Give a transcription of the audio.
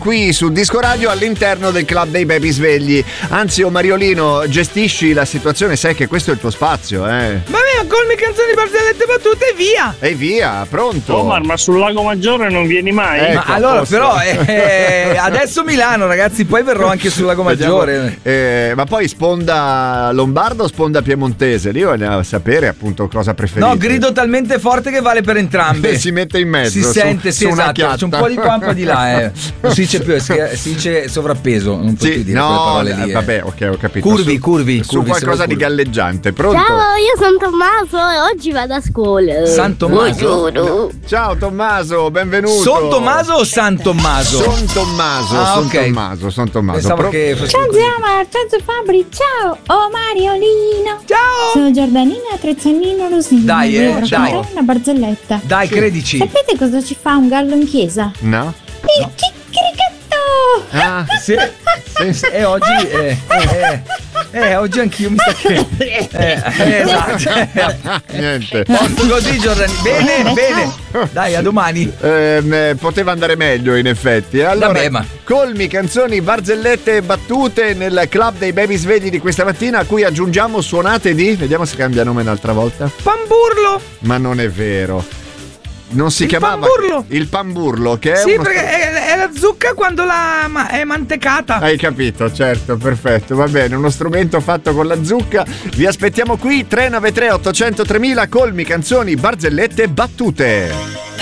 qui su Disco Radio all'interno del Club dei Baby Svegli. Anzi, Mariolino, gestisci la situazione, sai che questo è il tuo spazio, eh? Va bene, colmi canzoni, barzellette, battute e via! E via, pronto? Omar, ma sul Lago Maggiore non vieni mai? Ecco, Ma allora, posso. però, adesso Milano, ragazzi, poi verrò anche sul Lago Maggiore. Ma poi sponda lombarda o sponda piemontese? Lì vogliamo sapere appunto cosa preferite. No, grido talmente forte che vale per entrambe. Si mette in mezzo. Si sente, sì, su una esatto. chiatta. C'è un po' di qua, un po' di là. Non si dice più, si dice sovrappeso. Non puoi più dire quelle parole lì. Vabbè, ok, ho capito. Curvi. Su qualcosa di galleggiante. Pronto? Ciao, io sono Tommaso e oggi vado a scuola. San Tommaso? Ciao Tommaso, benvenuto. Son Tommaso o San Tommaso? Son Tommaso, Ah, son ok. Tommaso. Pensavo che fosse Ciao così. zia Mar, ciao Fabri, ciao! Oh Mariolino! Ciao! Sono Giordanina Trezzanino Rosino. Dai, Devo dai. raccontare una barzelletta. Dai, credici. Sapete cosa ci fa un gallo in chiesa? No? Il chicchirichetto! Ah, Sì. E oggi anch'io mi sa che esatto. niente. Posto così, Giordani. Bene. Dai, a domani. Poteva andare meglio in effetti. Allora, Vabbè, ma- colmi, canzoni, barzellette e battute nel Club dei Baby Svegli di questa mattina, a cui aggiungiamo suonate di... Vediamo se cambia nome un'altra volta. Pamburlo. Ma non è vero. Non si chiamava Pamburlo. il Pamburlo, che è Sì, uno... perché è la zucca quando è mantecata. Hai capito, certo, perfetto, va bene, uno strumento fatto con la zucca. Vi aspettiamo qui, 393 800 3000, colmi, canzoni, barzellette, battute.